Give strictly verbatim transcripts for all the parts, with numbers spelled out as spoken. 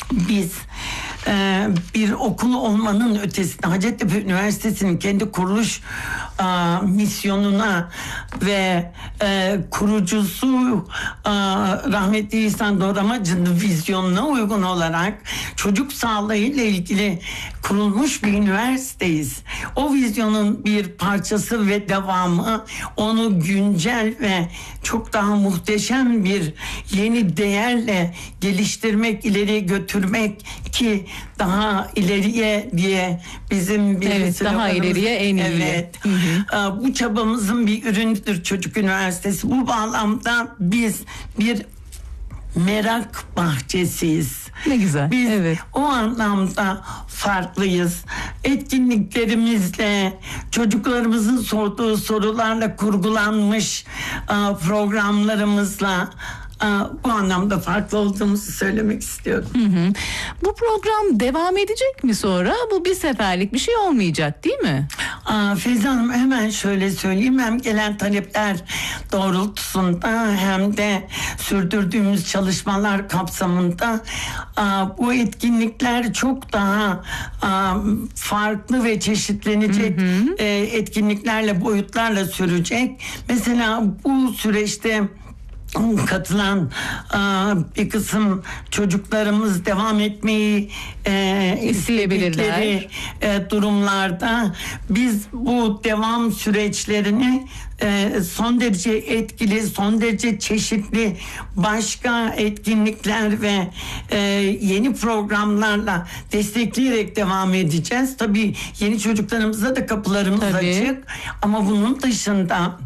biz e, bir okul olmanın ötesinde Hacettepe Üniversitesi'nin kendi kuruluş e, misyonuna ve e, kurucusu e, rahmetli İhsan Doğramacı'nın vizyonuna uygun olarak çocuk sağlığı ile ilgili kurulmuş bir üniversiteyiz. O vizyonun bir parçası ve devamı, onu güncel ve çok daha muhteşem bir yeni değerle geliştirmek, ileriye götürmek ki daha ileriye diye bizim bir evet, daha ileriye en iyi. Evet. Hı hı. Bu çabamızın bir ürünüdür Çocuk Üniversitesi. Bu bağlamda biz bir merak bahçesiyiz. Ne güzel. Biz evet. o anlamda farklıyız. Etkinliklerimizle, çocuklarımızın sorduğu sorularla kurgulanmış programlarımızla bu anlamda farklı olduğumuzu söylemek istiyorum. Hı hı. Bu program devam edecek mi sonra? Bu bir seferlik bir şey olmayacak değil mi? Aa, Feyza Hanım, hemen şöyle söyleyeyim. Hem gelen talepler doğrultusunda hem de sürdürdüğümüz çalışmalar kapsamında aa, bu etkinlikler çok daha aa, farklı ve çeşitlenecek, hı hı. E, etkinliklerle, boyutlarla sürecek. Mesela bu süreçte katılan bir kısım çocuklarımız devam etmeyi e, isteyebilirler. E, durumlarda biz bu devam süreçlerini e, son derece etkili, son derece çeşitli başka etkinlikler ve e, yeni programlarla destekleyerek devam edeceğiz. Tabii yeni çocuklarımıza da kapılarımız Tabii. açık, ama bunun dışında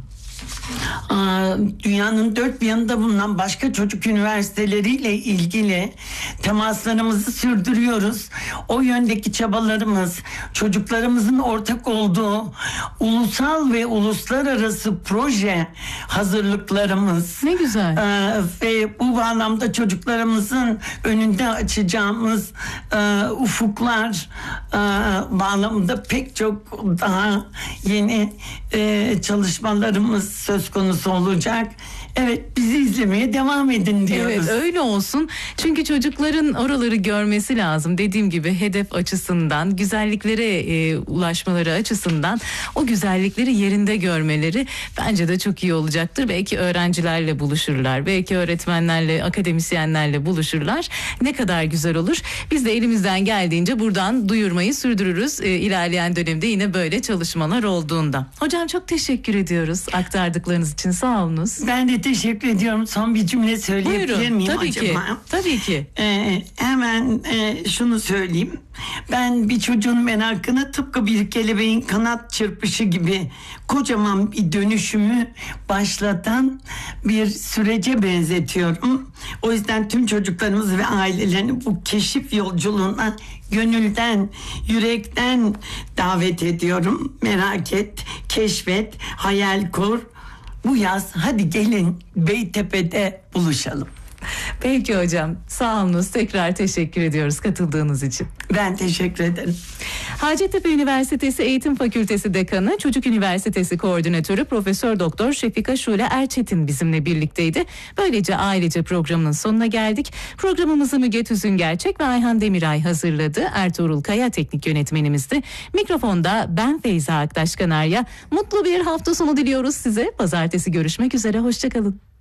dünyanın dört bir yanında bulunan başka çocuk üniversiteleriyle ilgili temaslarımızı sürdürüyoruz. O yöndeki çabalarımız, çocuklarımızın ortak olduğu ulusal ve uluslararası proje hazırlıklarımız. Ne güzel. Ve bu bağlamda çocuklarımızın önünde açacağımız ufuklar bağlamında pek çok daha yeni çalışmalarımız söz konusu olacak. Evet, bizi izlemeye devam edin diyoruz. Evet, öyle olsun. Çünkü çocukların oraları görmesi lazım. Dediğim gibi hedef açısından, güzelliklere e, ulaşmaları açısından o güzellikleri yerinde görmeleri bence de çok iyi olacaktır. Belki öğrencilerle buluşurlar, belki öğretmenlerle, akademisyenlerle buluşurlar. Ne kadar güzel olur. Biz de elimizden geldiğince buradan duyurmayı sürdürürüz. E, ilerleyen dönemde yine böyle çalışmalar olduğunda. Hocam çok teşekkür ediyoruz aktardıklarınız için. Sağ olunuz. Ben de teşekkür ediyorum. Son bir cümle söyleyebilir Buyurun, miyim tabii acaba? Ki, tabii ki. Ee, hemen e, şunu söyleyeyim. Ben bir çocuğun merakını tıpkı bir kelebeğin kanat çırpışı gibi kocaman bir dönüşümü başlatan bir sürece benzetiyorum. O yüzden tüm çocuklarımız ve ailelerini bu keşif yolculuğuna gönülden, yürekten davet ediyorum. Merak et, keşfet, hayal kur. Bu yaz hadi gelin Beytepe'de buluşalım. Peki hocam, sağ olunuz, tekrar teşekkür ediyoruz katıldığınız için. Ben teşekkür ederim. Hacettepe Üniversitesi Eğitim Fakültesi Dekanı, Çocuk Üniversitesi Koordinatörü Profesör Doktor Şefika Şule Erçetin bizimle birlikteydi. Böylece ailece programının sonuna geldik. Programımızı Müge Tüzüngerçek ve Ayhan Demiray hazırladı. Ertuğrul Kaya teknik yönetmenimizdi. Mikrofonda ben Feyza Aktaş Kanarya. Mutlu bir hafta sonu diliyoruz size. Pazartesi görüşmek üzere, hoşçakalın.